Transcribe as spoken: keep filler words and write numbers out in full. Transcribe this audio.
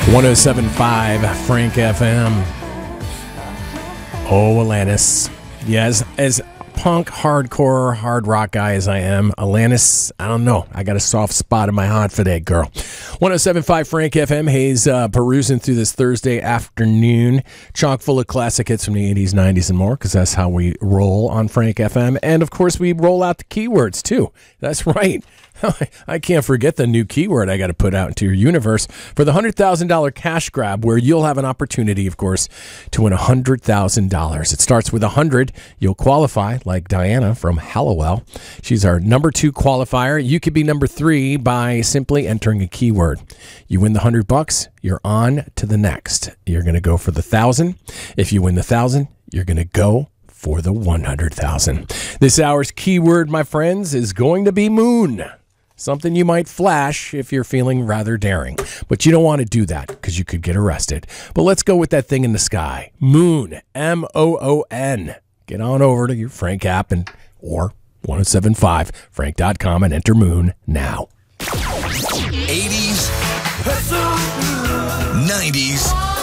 one oh seven point five Frank F M. Oh, Alanis. Yes, as punk, hardcore, hard rock guy as I am, Alanis, I don't know. I got a soft spot in my heart for that girl. one oh seven point five Frank F M. Hayes uh, perusing through this Thursday afternoon. Chock full of classic hits from the eighties, nineties, and more, because that's how we roll on Frank F M. And, of course, we roll out the keywords, too. That's right. I can't forget the new keyword I got to put out into your universe for the one hundred thousand dollars cash grab, where you'll have an opportunity, of course, to win one hundred thousand dollars. It starts with one hundred. You'll qualify, like Diana from Hallowell. She's our number two qualifier. You could be number three by simply entering a keyword. You win the one hundred bucks, you're on to the next. You're going to go for the one thousand. If you win the one thousand, you're going to go for the one hundred thousand. This hour's keyword, my friends, is going to be moon. Something you might flash if you're feeling rather daring. But you don't want to do that because you could get arrested. But let's go with that thing in the sky. Moon. M O O N. Get on over to your Frank app and or ten seventy-five frank dot com and enter moon now. eighties, nineties,